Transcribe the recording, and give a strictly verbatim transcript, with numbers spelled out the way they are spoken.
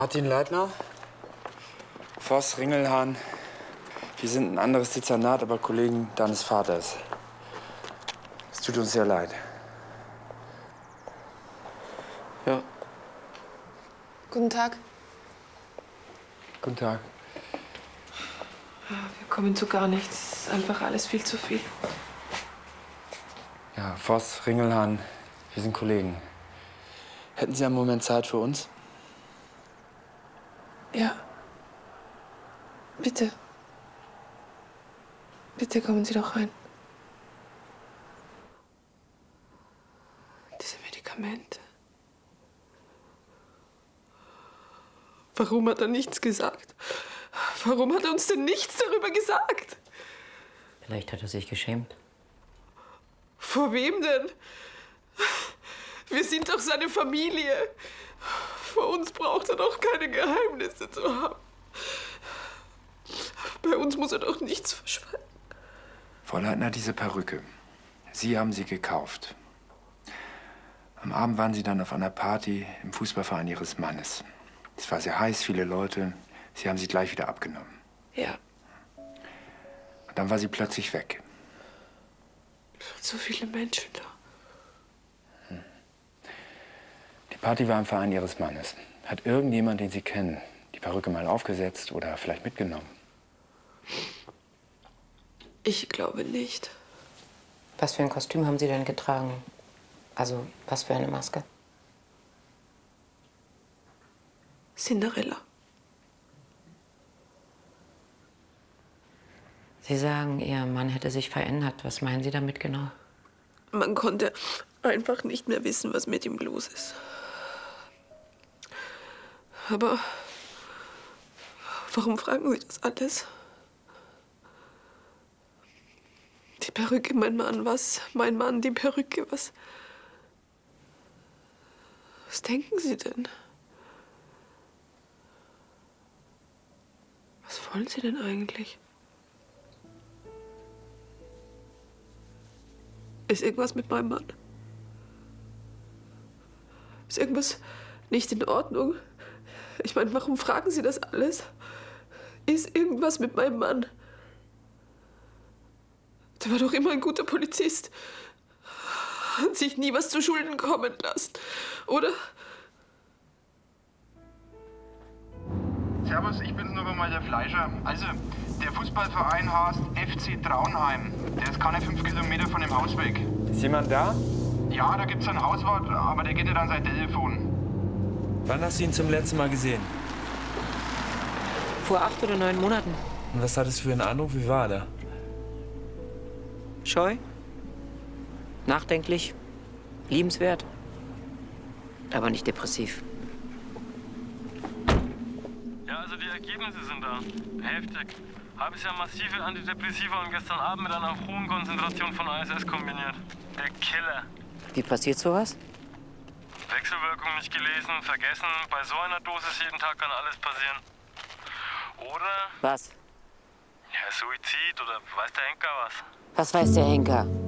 Martin Leitner, Voss, Ringelhahn. Wir sind ein anderes Dezernat, aber Kollegen deines Vaters. Es tut uns sehr leid. Ja. Guten Tag. Guten Tag. Wir kommen zu gar nichts. Es ist einfach alles viel zu viel. Ja, Voss, Ringelhahn, wir sind Kollegen. Hätten Sie einen Moment Zeit für uns? Ja. Bitte. Bitte kommen Sie doch rein. Diese Medikamente. Warum hat er nichts gesagt? Warum hat er uns denn nichts darüber gesagt? Vielleicht hat er sich geschämt. Vor wem denn? Wir sind doch seine Familie. Vor uns braucht er doch keine Geheimnisse zu haben. Bei uns muss er doch nichts verschweigen. Frau Leitner, diese Perücke. Sie haben sie gekauft. Am Abend waren Sie dann auf einer Party im Fußballverein Ihres Mannes. Es war sehr heiß, viele Leute. Sie haben sie gleich wieder abgenommen. Ja. Und dann war sie plötzlich weg. So viele Menschen da. Die Party war im Verein Ihres Mannes. Hat irgendjemand, den Sie kennen, die Perücke mal aufgesetzt oder vielleicht mitgenommen? Ich glaube nicht. Was für ein Kostüm haben Sie denn getragen? Also, was für eine Maske? Cinderella. Sie sagen, Ihr Mann hätte sich verändert. Was meinen Sie damit genau? Man konnte einfach nicht mehr wissen, was mit ihm los ist. Aber warum fragen Sie das alles? Die Perücke, mein Mann, was? Mein Mann, die Perücke, was? Was denken Sie denn? Was wollen Sie denn eigentlich? Ist irgendwas mit meinem Mann? Ist irgendwas nicht in Ordnung? Ich meine, warum fragen Sie das alles? Ist irgendwas mit meinem Mann? Der war doch immer ein guter Polizist. Hat sich nie was zu Schulden kommen lassen, oder? Servus, ich bin's nur mal der Fleischer. Also, der Fußballverein heißt F C Traunheim. Der ist keine fünf Kilometer von dem Haus weg. Ist jemand da? Ja, da gibt's einen Hauswart, aber der geht ja dann sein Telefon. Wann hast du ihn zum letzten Mal gesehen? Vor acht oder neun Monaten. Und was hattest du für einen Eindruck? Wie war er? Scheu, nachdenklich, liebenswert, aber nicht depressiv. Ja, also die Ergebnisse sind da. Heftig. Halbes Jahr massive Antidepressiva und gestern Abend mit einer hohen Konzentration von A S S kombiniert. Der Killer. Wie passiert sowas? Wechselwirkung nicht gelesen, vergessen. Bei so einer Dosis jeden Tag kann alles passieren. Oder? Was? Ja, Suizid oder weiß der Henker was? Was weiß der Henker?